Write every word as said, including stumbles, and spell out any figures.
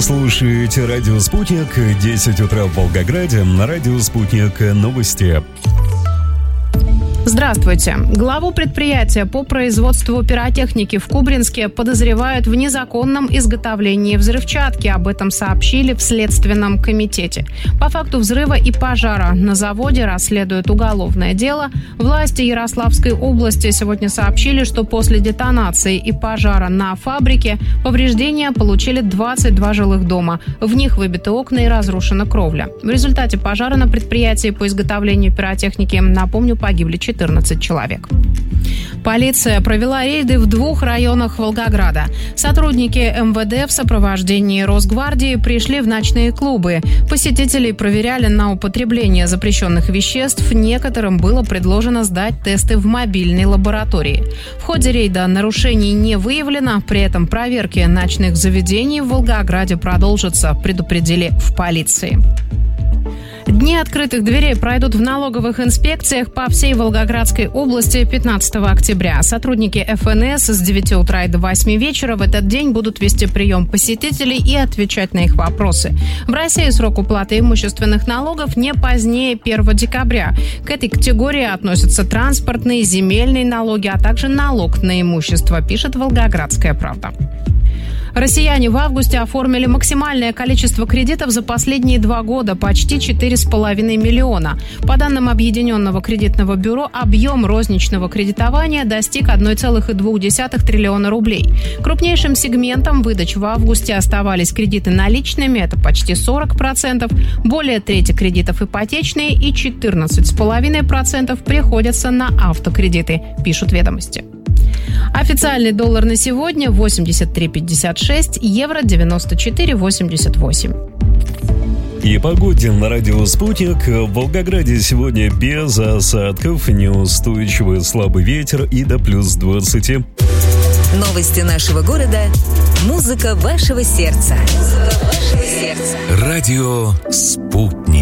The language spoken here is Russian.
слушаете радио «Спутник», десять утра в Волгограде, на радио «Спутник» новости. Здравствуйте. Главу предприятия по производству пиротехники в Кубринске подозревают в незаконном изготовлении взрывчатки. Об этом сообщили в Следственном комитете. По факту взрыва и пожара на заводе расследуют уголовное дело. Власти Ярославской области сегодня сообщили, что после детонации и пожара на фабрике повреждения получили двадцать два жилых дома. В них выбиты окна и разрушена кровля. В результате пожара на предприятии по изготовлению пиротехники, напомню, погибли четырнадцать человек. Полиция провела рейды в двух районах Волгограда. Сотрудники эм вэ дэ в сопровождении Росгвардии пришли в ночные клубы. Посетителей проверяли на употребление запрещенных веществ. Некоторым было предложено сдать тесты в мобильной лаборатории. В ходе рейда нарушений не выявлено. При этом проверки ночных заведений в Волгограде продолжатся, предупредили в полиции. Дни открытых дверей пройдут в налоговых инспекциях по всей Волгоградской области пятнадцатого октября. Сотрудники эф эн эс с девяти утра и до восьми вечера в этот день будут вести прием посетителей и отвечать на их вопросы. В России срок уплаты имущественных налогов не позднее первого декабря. К этой категории относятся транспортные, земельные налоги, а также налог на имущество, пишет «Волгоградская правда». Россияне в августе оформили максимальное количество кредитов за последние два года – почти четыре с половиной миллиона. По данным Объединенного кредитного бюро, объем розничного кредитования достиг одна целая две десятых триллиона рублей. Крупнейшим сегментом выдач в августе оставались кредиты наличными – это почти сорок процентов, более трети кредитов ипотечные и четырнадцать целых пять десятых процента приходятся на автокредиты, пишут «Ведомости». Официальный доллар на сегодня восемьдесят три пятьдесят шесть, евро девяносто четыре восемьдесят восемь. И погоде на радио «Спутник». В Волгограде сегодня без осадков, неустойчивый слабый ветер и до плюс двадцати. Новости нашего города. Музыка вашего сердца. Музыка вашего сердца. Радио «Спутник».